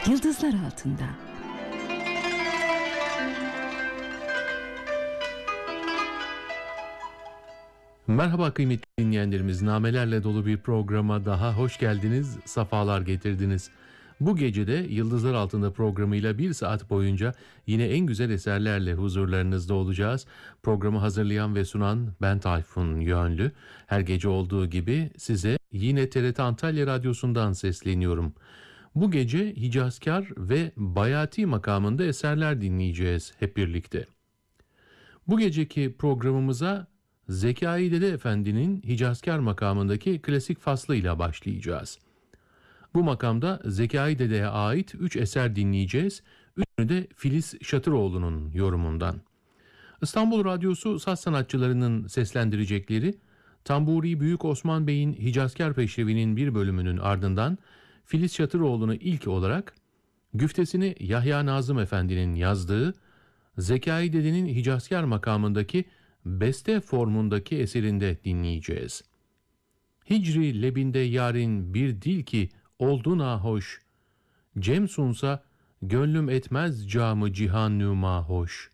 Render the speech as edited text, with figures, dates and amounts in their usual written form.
Yıldızlar Altında. Merhaba kıymetli dinleyenlerimiz, namelerle dolu bir programa daha hoş geldiniz, safalar getirdiniz. Bu gecede Yıldızlar Altında programıyla bir saat boyunca yine en güzel eserlerle huzurlarınızda olacağız. Programı hazırlayan ve sunan ben Tayfun Yönlü. Her gece olduğu gibi size yine TRT Antalya Radyosu'ndan sesleniyorum. Bu gece Hicazkar ve Bayati makamında eserler dinleyeceğiz hep birlikte. Bu geceki programımıza Zekai Dede Efendi'nin Hicazkar makamındaki klasik faslıyla başlayacağız. Bu makamda Zekai Dede'ye ait 3 eser dinleyeceğiz. Üçünü de Filiz Şatıroğlu'nun yorumundan. İstanbul Radyosu saz sanatçılarının seslendirecekleri Tamburi Büyük Osman Bey'in Hicazkar Peşrevi'nin bir bölümünün ardından Filiz Şatıroğlu'nu ilk olarak, güftesini Yahya Nazım Efendi'nin yazdığı Zekai Dede'nin Hicazkar makamındaki beste formundaki eserinde dinleyeceğiz. Hicri lebinde yarın bir dil ki oldu nahoş, Cem sunsa gönlüm etmez camı cihan nüma hoş.